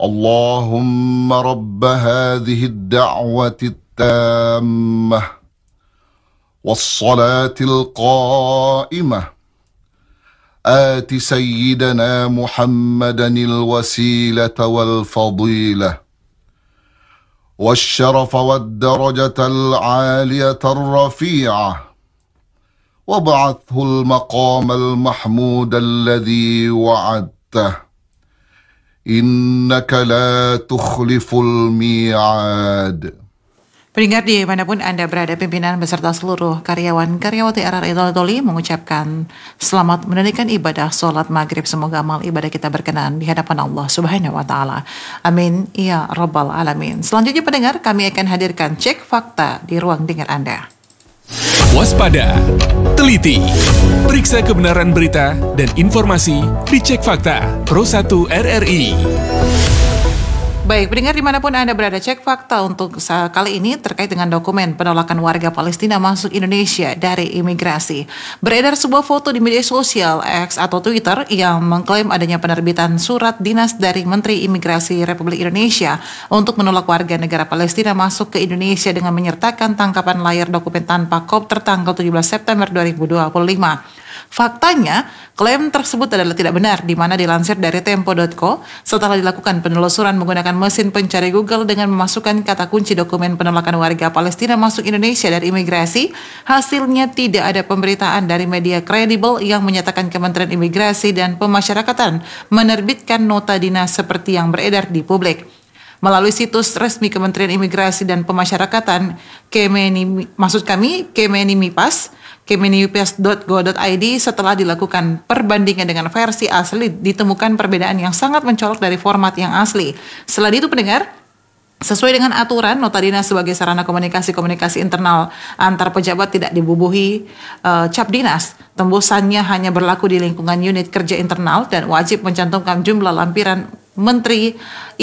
اللهم رب هذه الدعوة التامة والصلاة القائمة آت سيدنا محمدا الوسيلة والفضيلة والشرف والدرجة العالية الرفيعة وابعثه المقام المحمود الذي وعدته إنك لا تخلف الميعاد. Pendengar dimanapun Anda berada, pimpinan beserta seluruh karyawan-karyawati RRI Doli mengucapkan selamat menunaikan ibadah sholat maghrib. Semoga amal ibadah kita berkenan di hadapan Allah Subhanahu wa Ta'ala. Amin ya Rabbal Alamin. Selanjutnya pendengar, kami akan hadirkan cek fakta di ruang dengar Anda. Waspada, teliti, periksa kebenaran berita dan informasi di Cek Fakta Pro 1 RRI. Baik, pendengar dimanapun Anda berada, cek fakta untuk kali ini terkait dengan dokumen penolakan warga Palestina masuk Indonesia dari imigrasi. Beredar sebuah foto di media sosial X atau Twitter yang mengklaim adanya penerbitan surat dinas dari Menteri Imigrasi Republik Indonesia untuk menolak warga negara Palestina masuk ke Indonesia dengan menyertakan tangkapan layar dokumen tanpa kop tertanggal 17 September 2025. Faktanya, klaim tersebut adalah tidak benar, di mana dilansir dari Tempo.co setelah dilakukan penelusuran menggunakan mesin pencari Google dengan memasukkan kata kunci dokumen penolakan warga Palestina masuk Indonesia dari imigrasi. Hasilnya tidak ada pemberitaan dari media kredibel yang menyatakan Kementerian Imigrasi dan Pemasyarakatan menerbitkan nota dinas seperti yang beredar di publik. Melalui situs resmi Kementerian Imigrasi dan Pemasyarakatan, kemenimipas.go.id, setelah dilakukan perbandingan dengan versi asli, ditemukan perbedaan yang sangat mencolok dari format yang asli. Selain itu pendengar, sesuai dengan aturan, nota dinas sebagai sarana komunikasi internal antar pejabat tidak dibubuhi cap dinas. Tembusannya hanya berlaku di lingkungan unit kerja internal dan wajib mencantumkan jumlah lampiran Menteri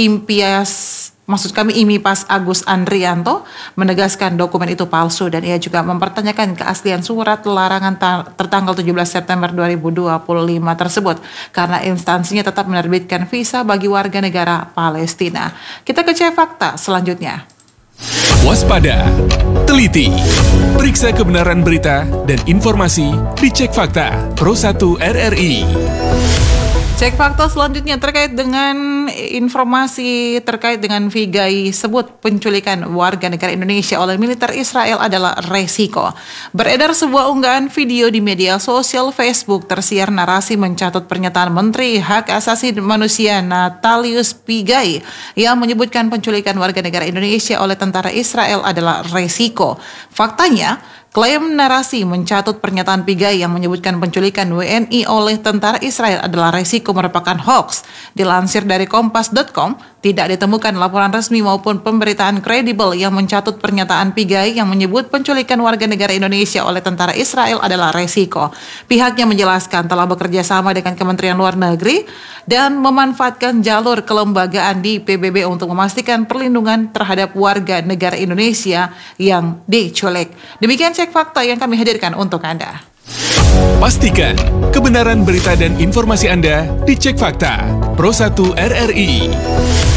IMIPAS Agus Andrianto menegaskan dokumen itu palsu, dan ia juga mempertanyakan keaslian surat larangan tertanggal 17 September 2025 tersebut karena instansinya tetap menerbitkan visa bagi warga negara Palestina. Kita ke cek fakta selanjutnya. Waspada, teliti, periksa kebenaran berita dan informasi di Cek Fakta Pro 1 RRI. Cek fakta selanjutnya terkait dengan informasi terkait dengan Figai sebut penculikan warga negara Indonesia oleh militer Israel adalah resiko. Beredar sebuah unggahan video di media sosial Facebook, tersiar narasi mencatut pernyataan Menteri Hak Asasi Manusia Natalius Pigai yang menyebutkan penculikan warga negara Indonesia oleh tentara Israel adalah resiko. Faktanya, klaim narasi mencatut pernyataan Pigai yang menyebutkan penculikan WNI oleh tentara Israel adalah resiko merupakan hoax. Dilansir dari Kompas.com, tidak ditemukan laporan resmi maupun pemberitaan kredibel yang mencatut pernyataan Pigai yang menyebut penculikan warga negara Indonesia oleh tentara Israel adalah resiko. Pihaknya menjelaskan telah bekerja sama dengan Kementerian Luar Negeri dan memanfaatkan jalur kelembagaan di PBB untuk memastikan perlindungan terhadap warga negara Indonesia yang diculik. Demikian cek fakta yang kami hadirkan untuk Anda. Pastikan kebenaran berita dan informasi Anda di Cek Fakta Pro 1 RRI.